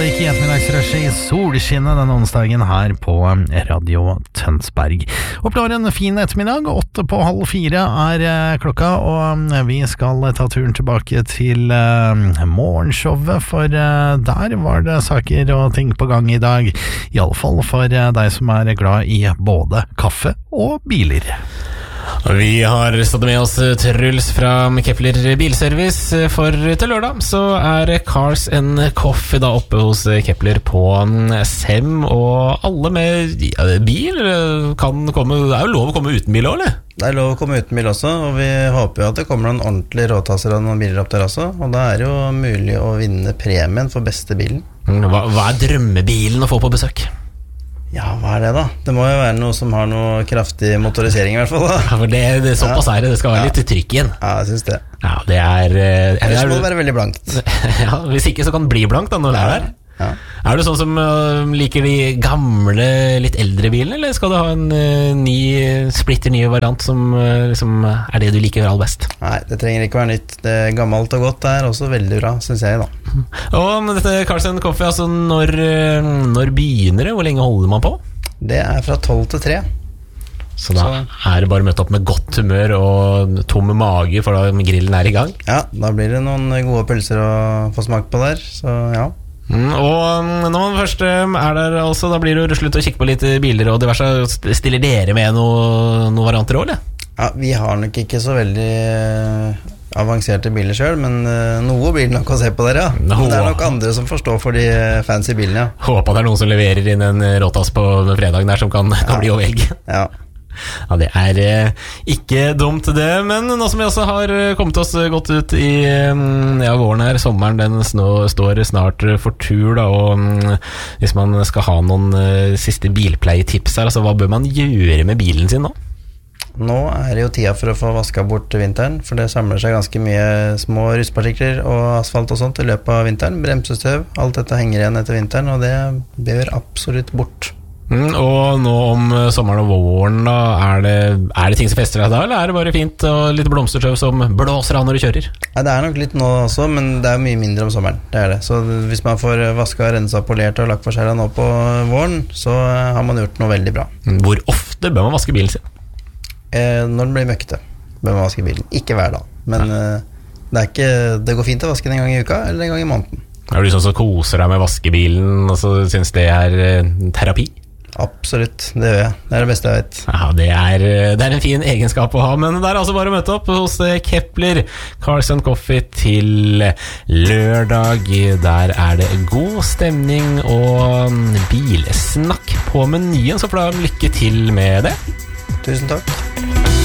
Metallic i ettermiddagsrushet i solskinnet denne onsdagen her på Radio Tønsberg. Og det var en fin ettermiddag, 3:08 er klokka, og vi skal ta turen tilbake til morgenshowet, for der var det saker og ting på gang i dag, i alle fall for deg som er glad i både kaffe og biler. Vi har stått med oss Truls fra Kepler Bilservice, for til lørdag så er Cars and Coffee da oppe hos Kepler på Sem, og alle med bil kan komme. Det er jo lov å komme uten bil også, eller? Det er lov å komme uten bil også, og vi håper jo at det kommer noen ordentlige råtasser og noen biler opp der også, og da er det jo mulig å vinne premien for beste bilen. Hva er drømmebilen å få på besøk? Ja, hva er det da? Det må jo være noe som har noe kraftig motorisering i hvert fall da. Ja, for det såpass er det. Det skal være litt trykk igjen. Ja, jeg synes det. Ja, det er... Ellers må det være veldig blankt. Ja, hvis ikke så kan det bli blankt da når det er der. Ja. Er du sånn som liker de gamle, litt eldre bilene, eller skal du ha en splitter ny variant som liksom er det du liker aller best? Nei, det trenger ikke være nytt. Det gammelt og godt er også veldig bra, synes jeg da. Og dette Cars and Coffee, altså når begynner det? Hvor lenge holder man på? Det er fra 12 til 3. Så da er det bare møtt opp med godt humør og tom mage, for da grillen er i gang? Ja, da blir det noen gode pølser å få smak på der, så ja. Og når man først er der altså, da blir det jo slutt å kikke på litt biler og diverse. Stiller dere med noen varianter også, eller? Ja, vi har nok ikke så veldig avanserte biler selv, men noe blir det nok å se på der, ja. Men det er nok andre som forstår for de fancy bilene, ja. Håper det er noen som leverer inn en råtass på fredagen der som kan bli å velge. Ja. Ja, det er ikke dumt det, men nå som vi også har kommet oss godt ut i våren her, sommeren den står snart for tur da, og hvis man skal ha noen siste bilpleietips her, altså hva bør man gjøre med bilen sin nå? Nå er det jo tida for å få vasket bort vinteren, for det samler seg ganske mye små rustpartikler og asfalt og sånt i løpet av vinteren, bremsestøv, alt dette henger igjen etter vinteren, og det bør absolutt bort. Og nå om sommeren og våren da, er det ting som fester deg da, eller er det bare fint og litt blomstertøv som blåser av når du kjører? Ja, det er nok litt nå også, men det er mye mindre om sommeren, det er det. Så hvis man får vasket, renset, polert og lagt for seg nå på våren, så har man gjort noe veldig bra. Hvor ofte bør man vaske bilen sin? Når den blir møkkete bør man vaske bilen, ikke hver dag, men det går fint å vaske den en gang i uka eller en gang i måneden. Er du sånn som koser deg med vaskebilen og så synes det er terapi? Absolutt, det gjør jeg. Det er det beste jeg vet. Ja, det er en fin egenskap å ha, men det er altså bare å møte opp hos Kepler Cars and Coffee til lørdag. Der er det god stemning og bilsnakk på menyen, så får du lykke til med det. Tusen takk.